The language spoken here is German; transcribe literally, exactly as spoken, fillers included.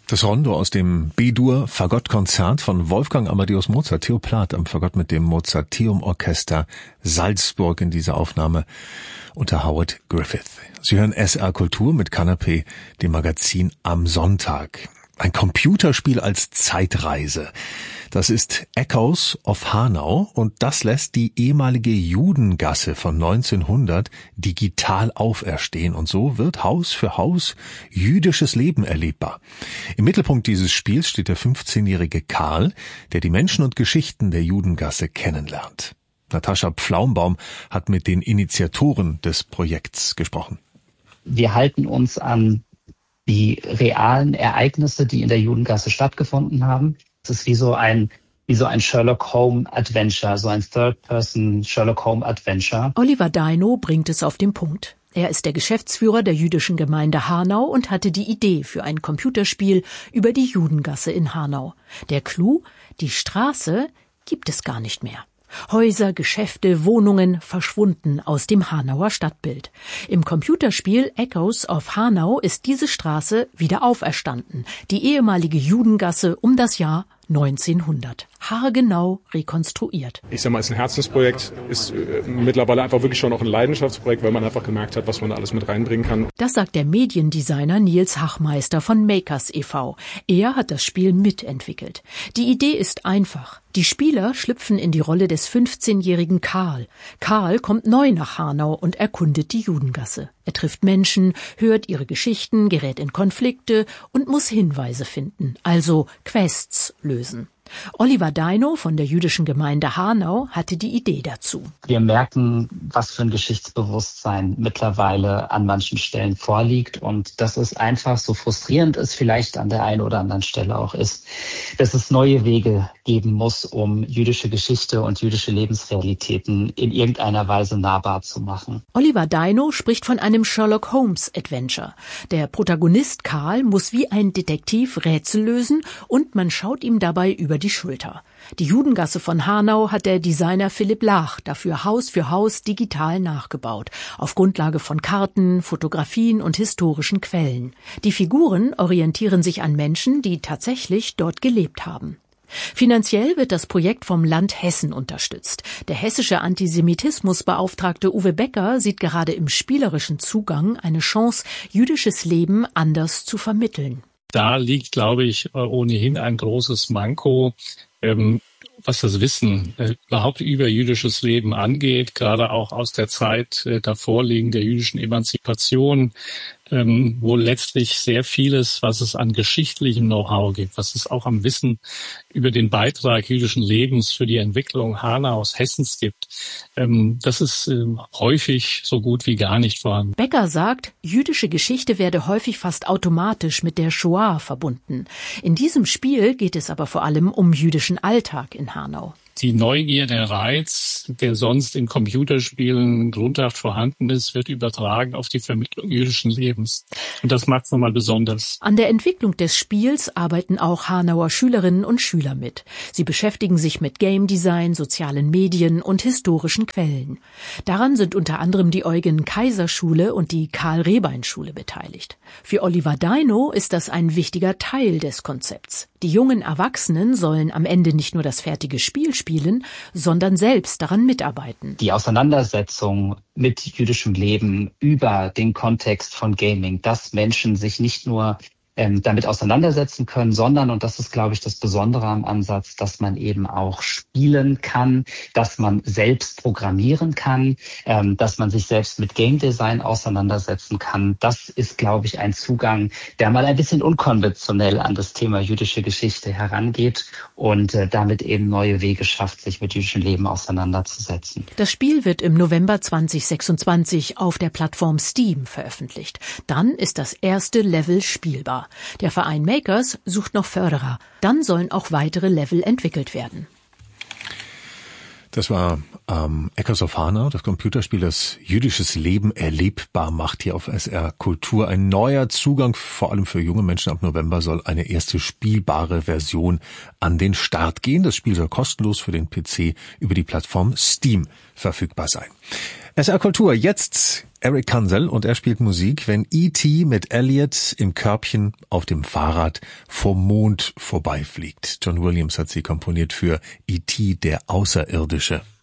Das Rondo aus dem B-Dur Fagottkonzert von Wolfgang Amadeus Mozart, Theo Plath am Fagott mit dem Mozarteum Orchester Salzburg in dieser Aufnahme unter Howard Griffith. Sie hören S R Kultur mit Kanapé, dem Magazin am Sonntag. Ein Computerspiel als Zeitreise. Das ist Echoes of Hanau und das lässt die ehemalige Judengasse von neunzehnhundert digital auferstehen und so wird Haus für Haus jüdisches Leben erlebbar. Im Mittelpunkt dieses Spiels steht der fünfzehnjährige Karl, der die Menschen und Geschichten der Judengasse kennenlernt. Natascha Pflaumbaum hat mit den Initiatoren des Projekts gesprochen. Wir halten uns an die realen Ereignisse, die in der Judengasse stattgefunden haben. Es ist wie so ein wie so ein Sherlock Holmes Adventure, so ein Third-Person Sherlock Holmes Adventure. Oliver Deino bringt es auf den Punkt. Er ist der Geschäftsführer der jüdischen Gemeinde Hanau und hatte die Idee für ein Computerspiel über die Judengasse in Hanau. Der Clou: die Straße gibt es gar nicht mehr. Häuser, Geschäfte, Wohnungen verschwunden aus dem Hanauer Stadtbild. Im Computerspiel Echoes of Hanau ist diese Straße wieder auferstanden, die ehemalige Judengasse um das Jahr neunzehnhundert. Haargenau rekonstruiert. Ich sag mal, es ist ein Herzensprojekt, ist äh, mittlerweile einfach wirklich schon auch ein Leidenschaftsprojekt, weil man einfach gemerkt hat, was man da alles mit reinbringen kann. Das sagt der Mediendesigner Nils Hachmeister von Makers e V Er hat das Spiel mitentwickelt. Die Idee ist einfach. Die Spieler schlüpfen in die Rolle des fünfzehnjährigen Karl. Karl kommt neu nach Hanau und erkundet die Judengasse. Er trifft Menschen, hört ihre Geschichten, gerät in Konflikte und muss Hinweise finden, also Quests lösen. Oliver Deino von der jüdischen Gemeinde Hanau hatte die Idee dazu. Wir merken, was für ein Geschichtsbewusstsein mittlerweile an manchen Stellen vorliegt und dass es einfach, so frustrierend es vielleicht an der einen oder anderen Stelle auch ist, dass es neue Wege geben muss, um jüdische Geschichte und jüdische Lebensrealitäten in irgendeiner Weise nahbar zu machen. Oliver Deino spricht von einem Sherlock Holmes Adventure. Der Protagonist Karl muss wie ein Detektiv Rätsel lösen und man schaut ihm dabei über die Schulter. Die Judengasse von Hanau hat der Designer Philipp Lach dafür Haus für Haus digital nachgebaut, auf Grundlage von Karten, Fotografien und historischen Quellen. Die Figuren orientieren sich an Menschen, die tatsächlich dort gelebt haben. Finanziell wird das Projekt vom Land Hessen unterstützt. Der hessische Antisemitismusbeauftragte Uwe Becker sieht gerade im spielerischen Zugang eine Chance, jüdisches Leben anders zu vermitteln. Da liegt, glaube ich, ohnehin ein großes Manko, ähm, was das Wissen äh, überhaupt über jüdisches Leben angeht, gerade auch aus der Zeit äh, davor liegen der jüdischen Emanzipation, ähm, wo letztlich sehr vieles, was es an geschichtlichem Know-how gibt, was es auch am Wissen über den Beitrag jüdischen Lebens für die Entwicklung Hanaus, Hessens gibt, ähm, das ist äh, häufig so gut wie gar nicht vorhanden. Becker sagt, jüdische Geschichte werde häufig fast automatisch mit der Shoah verbunden. In diesem Spiel geht es aber vor allem um jüdischen Alltag in Hanau. Die Neugier, der Reiz, der sonst in Computerspielen grundhaft vorhanden ist, wird übertragen auf die Vermittlung jüdischen Lebens. Und das macht es nochmal besonders. An der Entwicklung des Spiels arbeiten auch Hanauer Schülerinnen und Schüler mit. Sie beschäftigen sich mit Game Design, sozialen Medien und historischen Quellen. Daran sind unter anderem die Eugen-Kaiser-Schule und die Karl-Rehbein-Schule beteiligt. Für Oliver Deino ist das ein wichtiger Teil des Konzepts. Die jungen Erwachsenen sollen am Ende nicht nur das fertige Spiel spielen, sondern selbst daran mitarbeiten. Die Auseinandersetzung mit jüdischem Leben über den Kontext von Gaming, dass Menschen sich nicht nur ähm, damit auseinandersetzen können, sondern, und das ist, glaube ich, das Besondere am Ansatz, dass man eben auch spielen kann, dass man selbst programmieren kann, ähm, dass man sich selbst mit Game Design auseinandersetzen kann. Das ist, glaube ich, ein Zugang, der mal ein bisschen unkonventionell an das Thema jüdische Geschichte herangeht und äh, damit eben neue Wege schafft, sich mit jüdischem Leben auseinanderzusetzen. Das Spiel wird im November zwanzig sechsundzwanzig auf der Plattform Steam veröffentlicht. Dann ist das erste Level spielbar. Der Verein Makers sucht noch Förderer. Dann sollen auch weitere Level entwickelt werden. Das war ähm, Echoes of Hanau, das Computerspiel, das jüdisches Leben erlebbar macht hier auf S R Kultur. Ein neuer Zugang, vor allem für junge Menschen. Ab November soll eine erste spielbare Version an den Start gehen. Das Spiel soll kostenlos für den P C über die Plattform Steam verfügbar sein. S R Kultur, jetzt Eric Kansel und er spielt Musik, wenn E T mit Elliot im Körbchen auf dem Fahrrad vom Mond vorbeifliegt. John Williams hat sie komponiert für E T, der Außerirdische.